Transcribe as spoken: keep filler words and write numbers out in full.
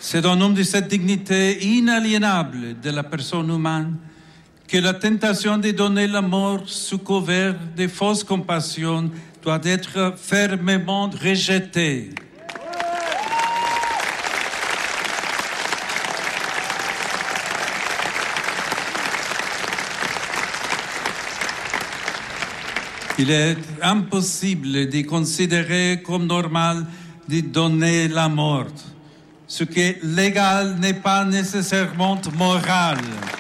C'est au nom de cette dignité inaliénable de la personne humaine que la tentation de donner la mort sous couvert de fausses compassions doit être fermement rejetée. Il est impossible de considérer comme normal de donner la mort. Ce qui est légal n'est pas nécessairement moral.